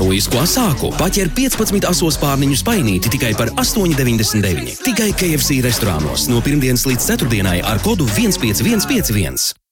heroisko sāku. Paķer 15 asos pārniņu spainīti tikai par 8,99. Tikai KFC restorānos no pirmdienas līdz ceturtdienai ar kodu 15151.